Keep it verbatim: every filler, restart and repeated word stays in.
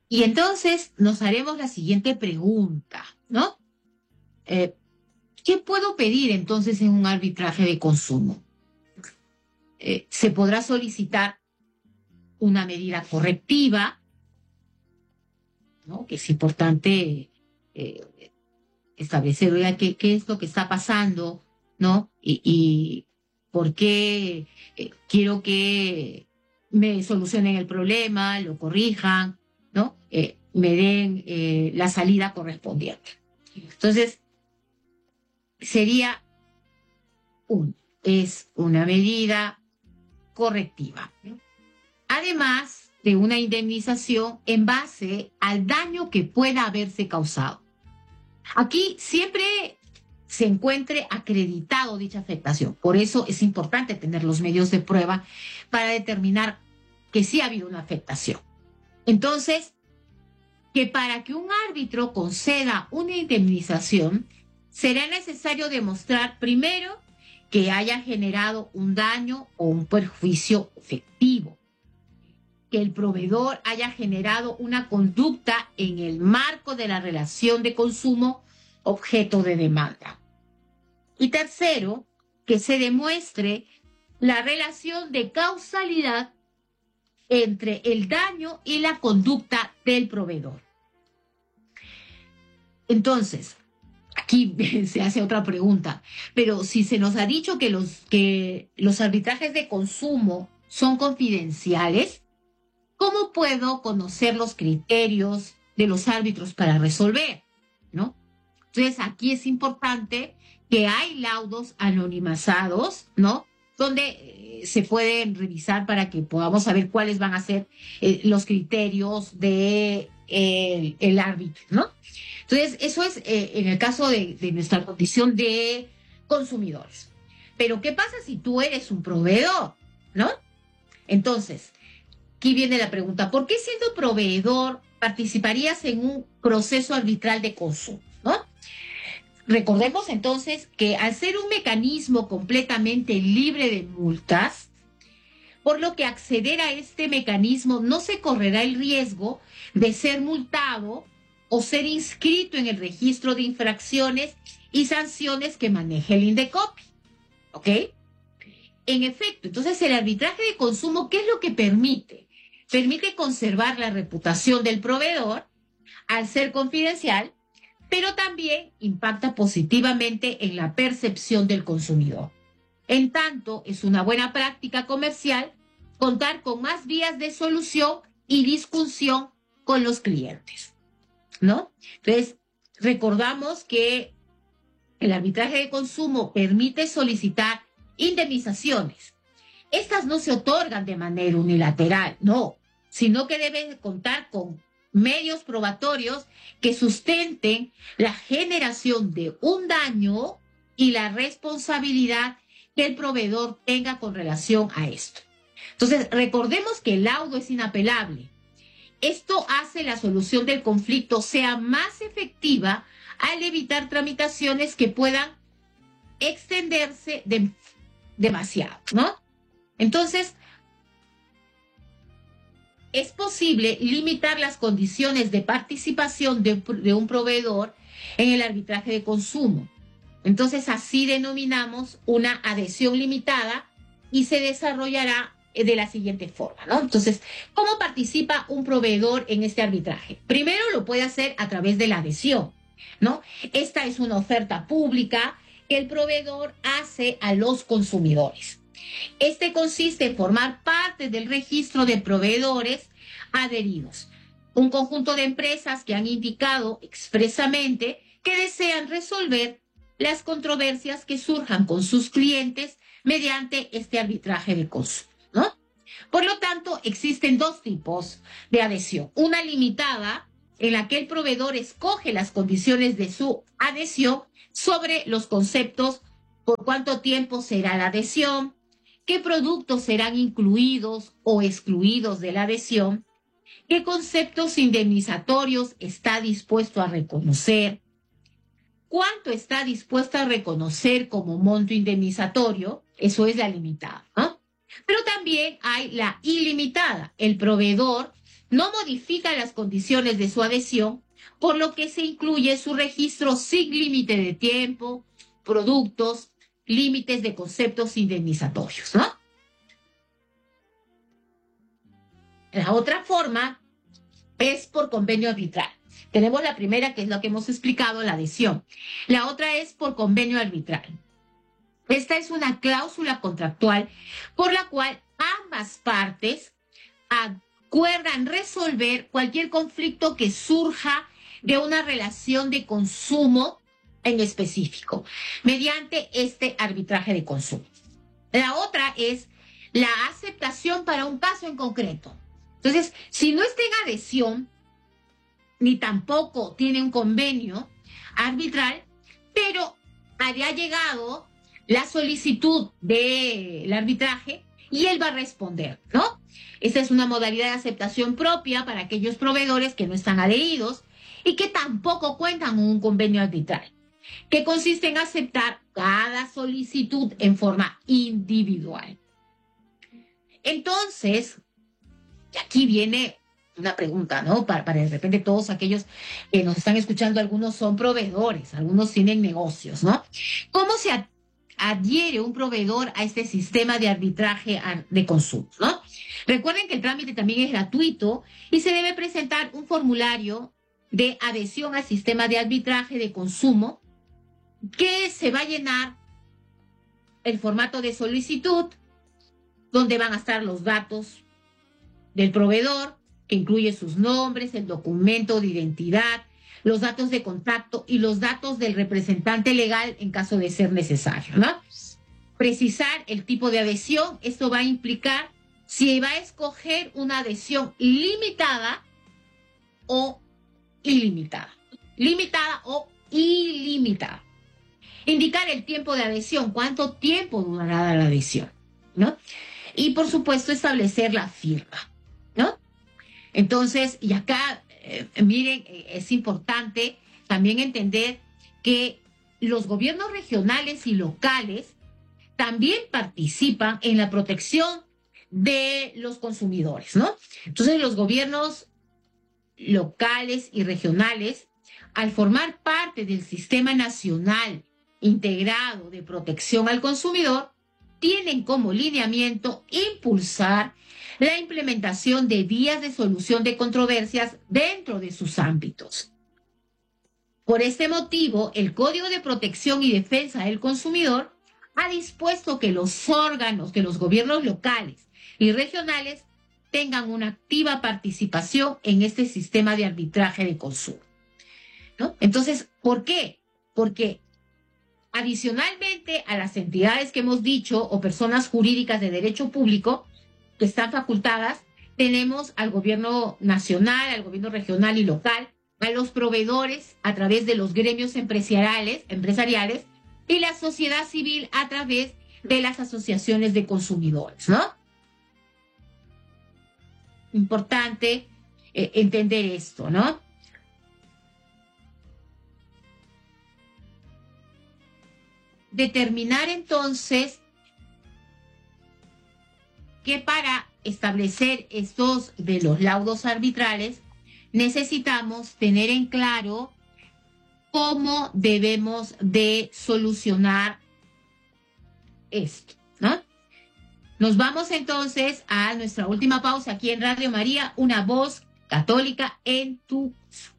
Y entonces nos haremos la siguiente pregunta, ¿no? Eh, ¿Qué puedo pedir entonces en un arbitraje de consumo? Eh, se podrá solicitar una medida correctiva, ¿no? Que es importante eh, establecer, oiga, qué, qué es lo que está pasando, ¿no? Y, y por qué eh, quiero que me solucionen el problema, lo corrijan, ¿no? Eh, me den eh, la salida correspondiente. Entonces, sería un, es una medida correctiva, ¿no? Además de una indemnización en base al daño que pueda haberse causado. Aquí siempre se encuentre acreditado dicha afectación. Por eso es importante tener los medios de prueba para determinar que sí ha habido una afectación. Entonces, que para que un árbitro conceda una indemnización, será necesario demostrar primero que haya generado un daño o un perjuicio efectivo, que el proveedor haya generado una conducta en el marco de la relación de consumo objeto de demanda. Y tercero, que se demuestre la relación de causalidad entre el daño y la conducta del proveedor. Entonces, aquí se hace otra pregunta, pero si se nos ha dicho que los, que los arbitrajes de consumo son confidenciales, ¿cómo puedo conocer los criterios de los árbitros para resolver? ¿No? Entonces, aquí es importante que hay laudos anonimizados, ¿no? Donde eh, se pueden revisar para que podamos saber cuáles van a ser eh, los criterios de, eh, el árbitro, ¿no? Entonces, eso es eh, en el caso de, de nuestra condición de consumidores. Pero, ¿qué pasa si tú eres un proveedor, ¿no? Entonces, aquí viene la pregunta, ¿por qué siendo proveedor participarías en un proceso arbitral de consumo, ¿no? Recordemos entonces que al ser un mecanismo completamente libre de multas, por lo que acceder a este mecanismo no se correrá el riesgo de ser multado o ser inscrito en el registro de infracciones y sanciones que maneja el INDECOPI, ¿ok? En efecto, entonces el arbitraje de consumo, ¿qué es lo que permite? Permite conservar la reputación del proveedor al ser confidencial, pero también impacta positivamente en la percepción del consumidor. En tanto, es una buena práctica comercial contar con más vías de solución y discusión con los clientes, ¿no? Entonces, recordamos que el arbitraje de consumo permite solicitar indemnizaciones. Estas no se otorgan de manera unilateral, no, sino que deben contar con medios probatorios que sustenten la generación de un daño y la responsabilidad que el proveedor tenga con relación a esto. Entonces, recordemos que el laudo es inapelable. Esto hace la solución del conflicto sea más efectiva al evitar tramitaciones que puedan extenderse de, demasiado, ¿no? Entonces, es posible limitar las condiciones de participación de, de un proveedor en el arbitraje de consumo. Entonces, así denominamos una adhesión limitada y se desarrollará de la siguiente forma, ¿no? Entonces, ¿cómo participa un proveedor en este arbitraje? Primero lo puede hacer a través de la adhesión, ¿no? Esta es una oferta pública que el proveedor hace a los consumidores. Este consiste en formar parte del registro de proveedores adheridos, un conjunto de empresas que han indicado expresamente que desean resolver las controversias que surjan con sus clientes mediante este arbitraje de consumo, ¿no? Por lo tanto, existen dos tipos de adhesión. Una limitada, en la que el proveedor escoge las condiciones de su adhesión sobre los conceptos: por cuánto tiempo será la adhesión, qué productos serán incluidos o excluidos de la adhesión, qué conceptos indemnizatorios está dispuesto a reconocer, cuánto está dispuesto a reconocer como monto indemnizatorio. Eso es la limitada, ¿no? Pero también hay la ilimitada. El proveedor no modifica las condiciones de su adhesión, por lo que se incluye su registro sin límite de tiempo, productos, límites de conceptos indemnizatorios, ¿no? La otra forma es por convenio arbitral. Tenemos la primera, que es lo que hemos explicado, la adhesión. La otra es por convenio arbitral. Esta es una cláusula contractual por la cual ambas partes acuerdan resolver cualquier conflicto que surja de una relación de consumo en específico, mediante este arbitraje de consumo. La otra es la aceptación para un caso en concreto. Entonces, si no está en adhesión, ni tampoco tiene un convenio arbitral, pero había llegado la solicitud del arbitraje y él va a responder, ¿no? Esta es una modalidad de aceptación propia para aquellos proveedores que no están adheridos y que tampoco cuentan con un convenio arbitral, que consiste en aceptar cada solicitud en forma individual. Entonces, aquí viene una pregunta, ¿no? Para, para de repente todos aquellos que nos están escuchando, algunos son proveedores, algunos tienen negocios, ¿no? ¿Cómo se ad- adhiere un proveedor a este sistema de arbitraje ar- de consumo, ¿no? Recuerden que el trámite también es gratuito y se debe presentar un formulario de adhesión al sistema de arbitraje de consumo que se va a llenar el formato de solicitud, donde van a estar los datos del proveedor, que incluye sus nombres, el documento de identidad, los datos de contacto y los datos del representante legal en caso de ser necesario, ¿no? Precisar el tipo de adhesión, esto va a implicar si va a escoger una adhesión limitada o ilimitada. Limitada o ilimitada. Indicar el tiempo de adhesión, cuánto tiempo durará la adhesión, ¿no? Y por supuesto establecer la firma, ¿no? Entonces, y acá, eh, miren, eh, es importante también entender que los gobiernos regionales y locales también participan en la protección de los consumidores, ¿no? Entonces, los gobiernos locales y regionales, al formar parte del Sistema Nacional Integrado de Protección al Consumidor, tienen como lineamiento impulsar la implementación de vías de solución de controversias dentro de sus ámbitos. Por este motivo, el Código de Protección y Defensa del Consumidor ha dispuesto que los órganos, que los gobiernos locales y regionales tengan una activa participación en este sistema de arbitraje de consumo, ¿no? Entonces, ¿por qué? Porque adicionalmente a las entidades que hemos dicho o personas jurídicas de derecho público que están facultadas, tenemos al gobierno nacional, al gobierno regional y local, a los proveedores a través de los gremios empresariales, empresariales y la sociedad civil a través de las asociaciones de consumidores, ¿no? Importante eh, entender esto, ¿no? Determinar entonces que para establecer estos de los laudos arbitrales necesitamos tener en claro cómo debemos de solucionar esto, ¿no? Nos vamos entonces a nuestra última pausa aquí en Radio María, una voz católica en tu